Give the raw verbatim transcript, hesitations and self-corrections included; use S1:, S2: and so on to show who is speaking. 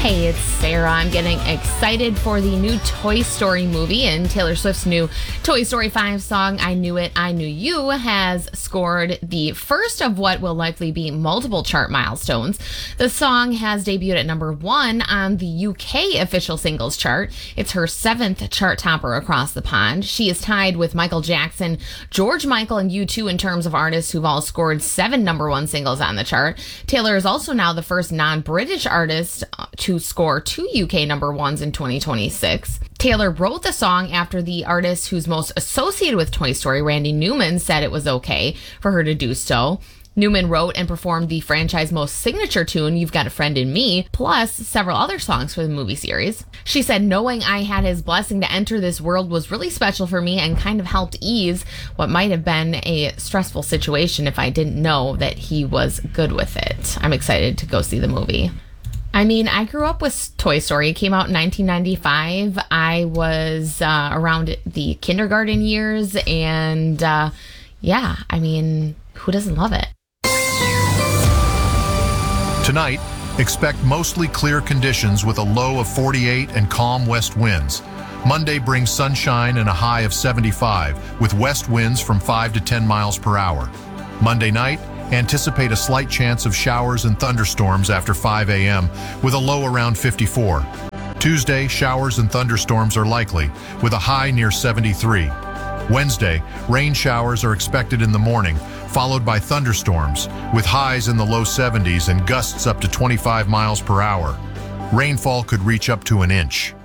S1: Hey, it's Sarah. I'm getting excited for the new Toy Story movie, and Taylor Swift's new Toy Story five song, I Knew It, I Knew You, has scored the first of what will likely be multiple chart milestones. The song has debuted at number one on the U K official singles chart. It's her seventh chart topper across the pond. She is tied with Michael Jackson, George Michael, and U two in terms of artists who've all scored seven number one singles on the chart. Taylor is also now the first non-British artist to score two U K number ones in twenty twenty-six. Taylor wrote the song after the artist who's most associated with Toy Story, Randy Newman, said it was okay for her to do so. Newman wrote and performed the franchise most signature tune, You've Got a Friend in Me, plus several other songs for the movie series. She said, knowing I had his blessing to enter this world was really special for me and kind of helped ease what might have been a stressful situation if I didn't know that he was good with it. I'm excited to go see the movie. I mean, I grew up with Toy Story. It came out in nineteen ninety-five. I was uh, around the kindergarten years, and uh, yeah, I mean, who doesn't love it?
S2: Tonight, expect mostly clear conditions with a low of forty-eight and calm west winds. Monday brings sunshine and a high of seventy-five, with west winds from five to ten miles per hour. Monday night, anticipate a slight chance of showers and thunderstorms after five a.m. with a low around fifty-four. Tuesday, showers and thunderstorms are likely, with a high near seventy-three. Wednesday, rain showers are expected in the morning, followed by thunderstorms, with highs in the low seventies and gusts up to twenty-five miles per hour. Rainfall could reach up to an inch.